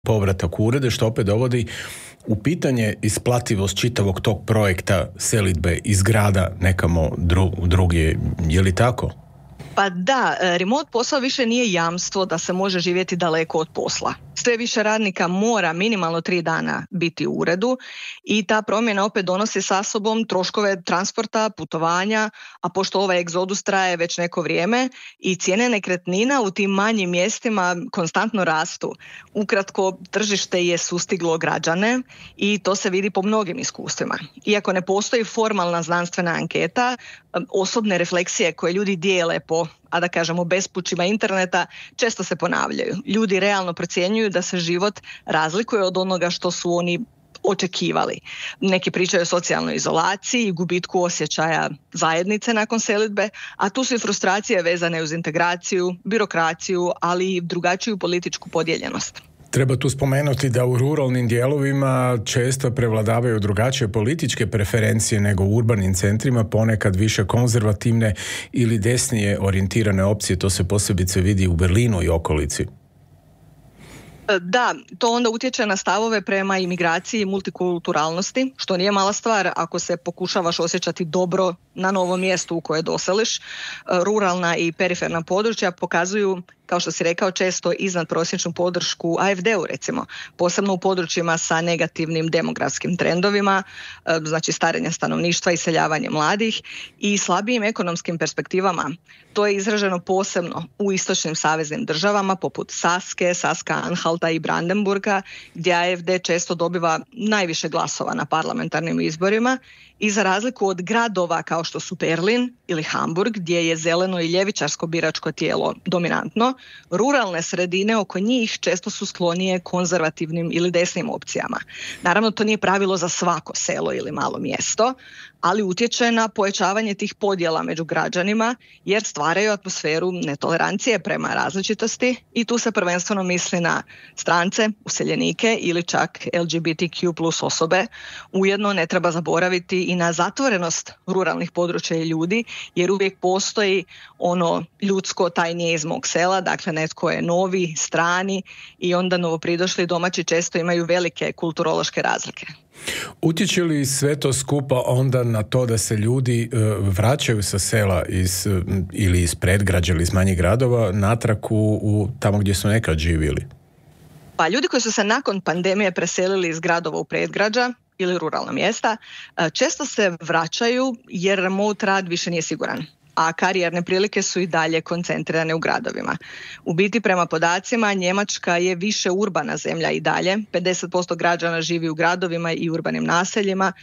povratak u urede, što opet dovodi u pitanje isplativost čitavog tog projekta selidbe iz grada nekamo drugdje. Je li tako? Pa da, remote posao više nije jamstvo da se može živjeti daleko od posla. Sve više radnika mora minimalno 3 dana biti u uredu i ta promjena opet donosi sa sobom troškove transporta, putovanja, a pošto ovaj egzodus traje već neko vrijeme i cijene nekretnina u tim manjim mjestima konstantno rastu. Ukratko, tržište je sustiglo građane i to se vidi po mnogim iskustvima. Iako ne postoji formalna znanstvena anketa, osobne refleksije koje ljudi dijele po, a da kažemo, bespućima interneta često se ponavljaju. Ljudi realno procjenjuju da se život razlikuje od onoga što su oni očekivali. Neki pričaju o socijalnoj izolaciji i gubitku osjećaja zajednice nakon selidbe, a tu su i frustracije vezane uz integraciju, birokraciju, ali i drugačiju političku podijeljenost. Treba tu spomenuti da u ruralnim dijelovima često prevladavaju drugačije političke preferencije nego u urbanim centrima, ponekad više konzervativne ili desnije orijentirane opcije. To se posebice vidi u Berlinu i okolici. Da, to onda utječe na stavove prema imigraciji i multikulturalnosti, što nije mala stvar ako se pokušavaš osjećati dobro na novom mjestu u koje doseliš. Ruralna i periferna područja pokazuju, kao što si rekao, često iznadprosječnu podršku AfD-u, recimo, posebno u područjima sa negativnim demografskim trendovima, znači starenja stanovništva, iseljavanje mladih i slabijim ekonomskim perspektivama. To je izraženo posebno u istočnim saveznim državama poput Saske, Saska-Anhalta i Brandenburga, gdje AfD često dobiva najviše glasova na parlamentarnim izborima i za razliku od gradova kao što su Berlin ili Hamburg, gdje je zeleno i ljevičarsko biračko tijelo dominantno, ruralne sredine oko njih često su sklonije konzervativnim ili desnim opcijama. Naravno, to nije pravilo za svako selo ili malo mjesto, ali utječe na pojačavanje tih podjela među građanima jer stvaraju atmosferu netolerancije prema različitosti i tu se prvenstveno misli na strance, useljenike ili čak LGBTQ plus osobe. Ujedno ne treba zaboraviti i na zatvorenost ruralnih područja i ljudi jer uvijek postoji ono ljudsko tajnije iz mog sela, dakle netko je novi, strani i onda novopridošli domaći često imaju velike kulturološke razlike. Utječe li sve to skupa onda na to da se ljudi vraćaju sa sela ili iz predgrađa ili iz manjih gradova natrag u tamo gdje su nekad živjeli? Pa ljudi koji su se nakon pandemije preselili iz gradova u predgrađa ili ruralna mjesta često se vraćaju jer remote rad više nije siguran, a karijerne prilike su i dalje koncentrirane u gradovima. U biti, prema podacima, Njemačka je više urbana zemlja i dalje. 50% građana živi u gradovima i urbanim naseljima,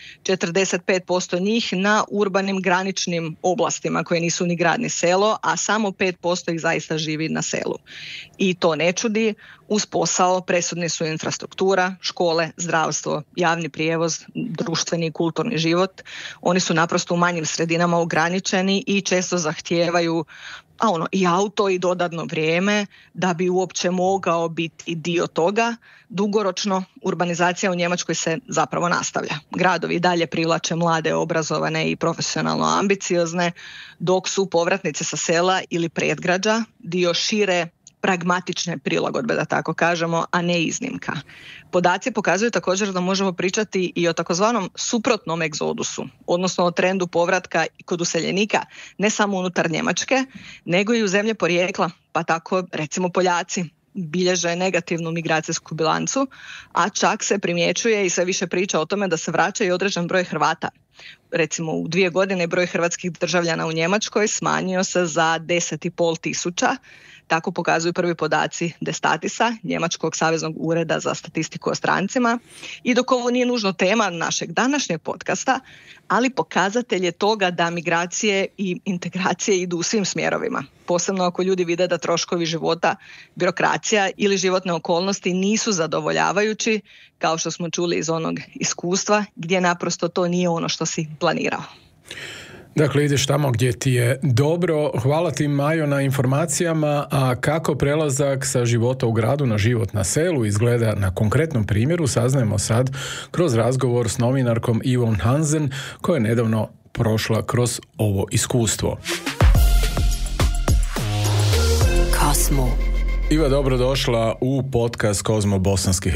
45% njih na urbanim graničnim oblastima koje nisu ni grad ni selo, a samo 5% ih zaista živi na selu. I to ne čudi, uz posao presudni su infrastruktura, škole, zdravstvo, javni prijevoz, društveni i kulturni život. Oni su naprosto u manjim sredinama ograničeni i često zahtijevaju i auto i dodatno vrijeme da bi uopće mogao biti dio toga. Dugoročno urbanizacija u Njemačkoj se zapravo nastavlja. Gradovi i dalje privlače mlade, obrazovane i profesionalno ambiciozne, dok su povratnice sa sela ili predgrađa dio šire pragmatične prilagodbe, da tako kažemo, a ne iznimka. Podaci pokazuju također da možemo pričati i o takozvanom suprotnom egzodusu, odnosno o trendu povratka kod useljenika, ne samo unutar Njemačke, nego i u zemlje porijekla, pa tako recimo Poljaci bilježe negativnu migracijsku bilancu, a čak se primjećuje i sve više priča o tome da se vraća i određen broj Hrvata. Recimo u 2 godine broj hrvatskih državljana u Njemačkoj smanjio se za 10.500. Tako pokazuju prvi podaci Destatisa, Njemačkog saveznog ureda za statistiku o strancima. I dok ovo nije nužno tema našeg današnjeg podcasta, ali pokazatelj je toga da migracije i integracije idu u svim smjerovima. Posebno ako ljudi vide da troškovi života, birokracija ili životne okolnosti nisu zadovoljavajući, kao što smo čuli iz onog iskustva, gdje naprosto to nije ono što si planirao. Dakle, ideš tamo gdje ti je dobro. Hvala ti, Majo, na informacijama. A kako prelazak sa života u gradu na život na selu izgleda na konkretnom primjeru, saznajemo sad kroz razgovor s novinarkom Ivom Hansen, koja je nedavno prošla kroz ovo iskustvo. Kosmo. Iva, dobrodošla u podcast Kozmo bosanskih